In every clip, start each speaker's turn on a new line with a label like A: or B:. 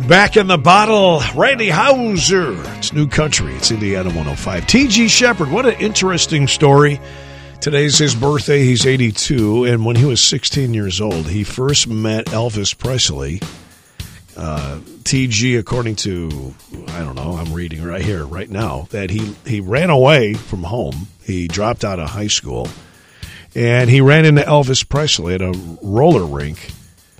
A: Back in the bottle, Randy Houser. It's New Country. It's Indiana 105. T.G. Shepherd, what an interesting story. Today's his birthday. He's 82, and when he was 16 years old, he first met Elvis Presley. T.G., according to, I don't know, I'm reading right here, right now, that he ran away from home. He dropped out of high school, and he ran into Elvis Presley at a roller rink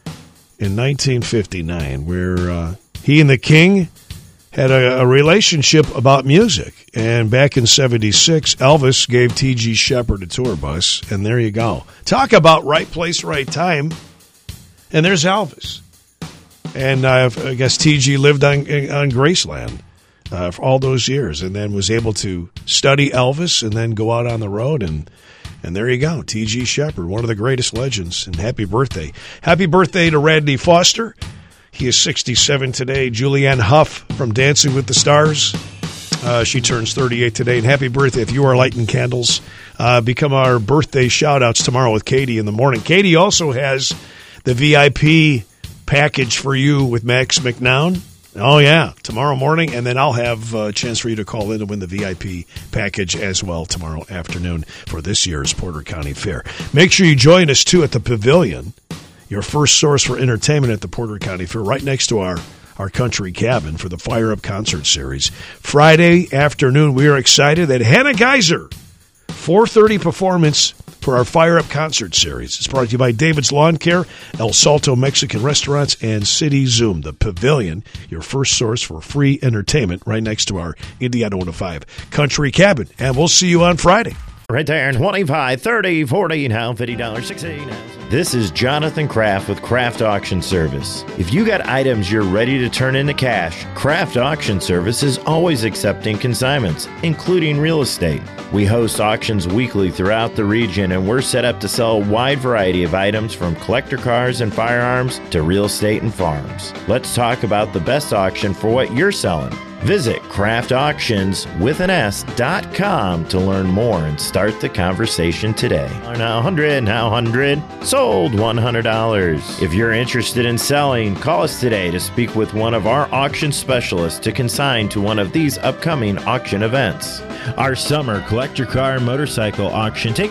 A: in 1959, where he and the King had a relationship about music. And back in 76, Elvis gave T.G. Shepherd a tour bus, and there you go. Talk about right place, right time. And there's Elvis. And I guess T.G. lived on Graceland for all those years, and then was able to study Elvis and then go out on the road, and there you go, T.G. Shepherd, one of the greatest legends, and happy birthday. Happy birthday to Randy Foster. He is 67 today. Julianne Hough from Dancing with the Stars. She turns 38 today, and happy birthday if you are lighting candles. Become our birthday shout-outs tomorrow with Katie in the morning. Katie also has the VIP package for you with Max McNown. Oh, yeah, tomorrow morning, and then I'll have a chance for you to call in and win the VIP package as well tomorrow afternoon for this year's Porter County Fair. Make sure you join us, too, at the Pavilion, your first source for entertainment at the Porter County Fair, right next to our country cabin for the Fire Up Concert Series. Friday afternoon, we are excited that Hannah Geyser, 4:30 performance for our Fire Up Concert Series. It's brought to you by David's Lawn Care, El Salto Mexican Restaurants, and City Zoom. The Pavilion, your first source for free entertainment right next to our Indiana 105 Country Cabin. And we'll see you on Friday.
B: Right there, 25, 30, 40, now $50, 60. This is Jonathan Kraft with Kraft Auction Service. If you got items you're ready to turn into cash, Kraft Auction Service is always accepting consignments, including real estate. We host auctions weekly throughout the region, and we're set up to sell a wide variety of items from collector cars and firearms to real estate and farms. Let's talk about the best auction for what you're selling. Visit craftauctions.com to learn more and start the conversation today. Now 100, sold $100. If you're interested in selling, call us today to speak with one of our auction specialists to consign to one of these upcoming auction events. Our summer collector car and motorcycle auction takes